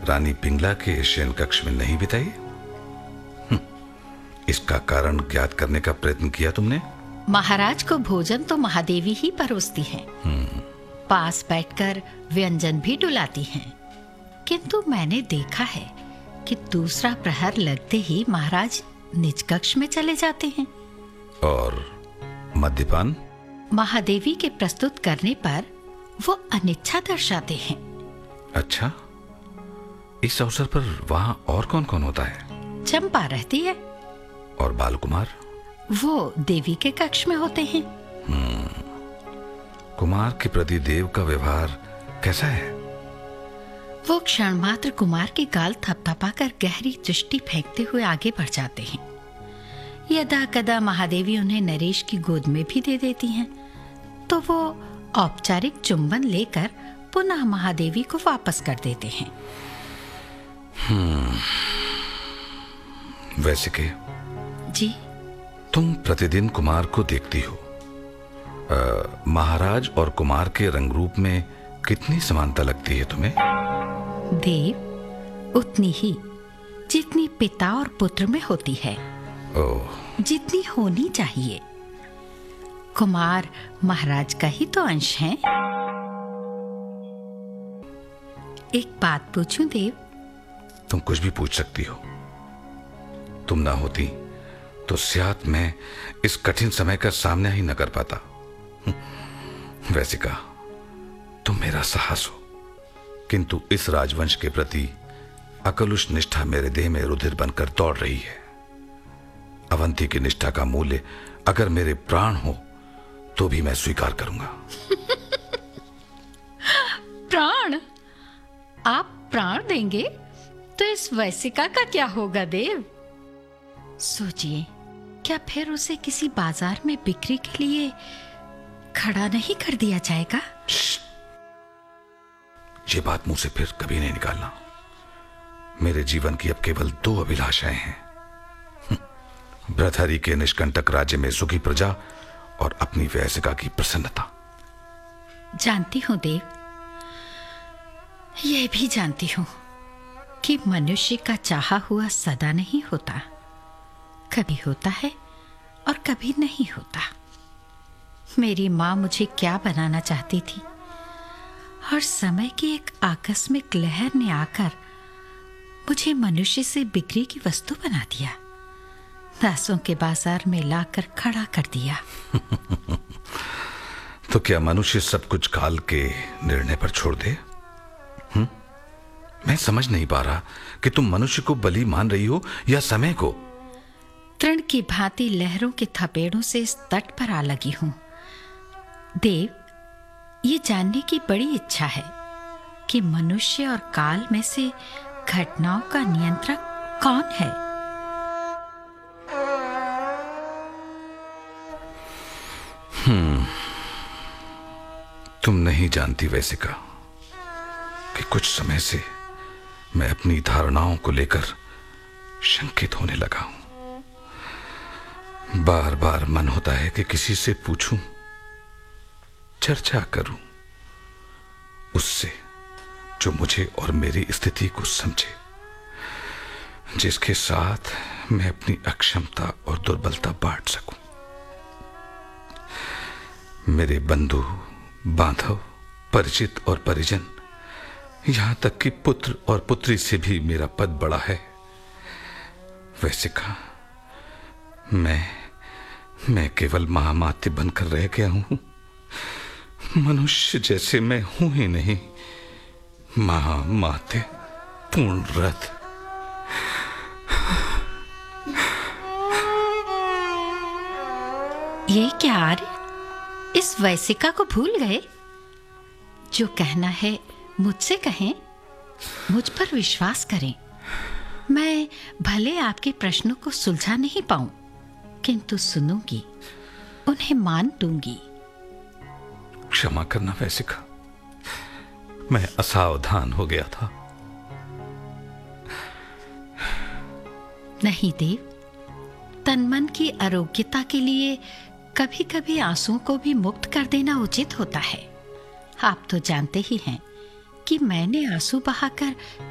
रानी पिंगला के शयन कक्ष में नहीं बिताई? इसका कारण ज्ञात करने का प्रयत्न किया तुमने? महाराज को भोजन तो महादेवी ही परोसती हैं। पास बैठकर व्यंजन भी डुलाती हैं। किंतु मैंने देखा है कि दूसरा प्रहर लगते ही महाराज निज कक्ष में चले जाते हैं। और मद्यपान? महादेवी के प्रस्तुत करने पर वो अनिच्छा दर्शाते हैं। अच्छा, इस अवसर पर वहां और कौन कौन होता है? चंपा रहती है। और बालकुमार? वो देवी के कक्ष में होते हैं। कुमार के प्रति देव का व्यवहार कैसा है? वो क्षण मात्र कुमार के गाल थपथपाकर गहरी दृष्टि फेंकते हुए आगे बढ़ जाते हैं। यदा कदा महादेवी उन्हें नरेश की गोद में भी दे देती हैं, तो वो औपचारिक चुंबन लेकर पुनः महादेवी को वापस कर देते हैं। वैसे के जी, तुम प्रतिदिन कुमार को देखती हो। महाराज और कुमार के रंग रूप में कितनी समानता लगती है तुम्हें? देव, उतनी ही जितनी पिता और पुत्र में होती है। ओह, जितनी होनी चाहिए। कुमार महाराज का ही तो अंश है। एक बात पूछूं देव? तुम कुछ भी पूछ सकती हो। तुम ना होती तो शायद मैं इस कठिन समय का सामना ही न कर पाता। वैसे कहा, तुम मेरा साहस हो, किंतु इस राजवंश के प्रति अकलुष निष्ठा मेरे देह में रुधिर बनकर दौड़ रही है। अवंती की निष्ठा का मूल्य अगर मेरे प्राण हो तो भी मैं स्वीकार करूंगा। प्राण? आप प्राण देंगे तो इस वैसिका का क्या होगा देव? सोचिए, क्या फिर उसे किसी बाजार में बिक्री के लिए खड़ा नहीं कर दिया जाएगा? ये बात मुंह से फिर कभी नहीं निकालना। मेरे जीवन की अब केवल 2 अभिलाषाएं हैं। भृतहरि के निष्कंटक राज्य में सुखी प्रजा और अपनी वैसिका की प्रसन्नता। जानती हूं देव, यह भी जानती हूं कि मनुष्य का चाहा हुआ सदा नहीं होता। कभी होता है और कभी नहीं होता। मेरी माँ मुझे क्या बनाना चाहती थी, और समय की एक आकस्मिक लहर ने आकर मुझे मनुष्य से बिक्री की वस्तु बना दिया। दासों के बाजार में लाकर खड़ा कर दिया। तो क्या मनुष्य सब कुछ काल के निर्णय पर छोड़ दे? मैं समझ नहीं पा रहा कि तुम मनुष्य को बलि मान रही हो या समय को। तृण की भांति लहरों के थपेड़ों से इस तट पर आ लगी हूं। देव, ये जानने की बड़ी इच्छा है कि मनुष्य और काल में से घटनाओं का नियंत्रक कौन है? तुम नहीं जानती वैसिका कि कुछ समय से मैं अपनी धारणाओं को लेकर शंकित होने लगा हूं। बार बार मन होता है कि किसी से पूछूं, चर्चा करूं, उससे जो मुझे और मेरी स्थिति को समझे, जिसके साथ मैं अपनी अक्षमता और दुर्बलता बांट सकूं। मेरे बंधु, बांधव, परिचित और परिजन, यहां तक कि पुत्र और पुत्री से भी मेरा पद बड़ा है। वैसे कहा, मैं केवल महामात्य बनकर रह गया हूं। मनुष्य जैसे मैं हूं ही नहीं, महामात्य, पूर्ण रथ। ये क्या आर्य, इस वैसिका को भूल गए? जो कहना है मुझसे कहें, मुझ पर विश्वास करें। मैं भले आपके प्रश्नों को सुलझा नहीं पाऊं, किंतु सुनूंगी, उन्हें मान दूंगी। क्षमा करना वैसिका, मैं असावधान हो गया था। नहीं देव, तन मन की आरोग्यता के लिए कभी कभी आंसुओं को भी मुक्त कर देना उचित होता है। आप तो जानते ही हैं कि मैंने आंसू बहाकर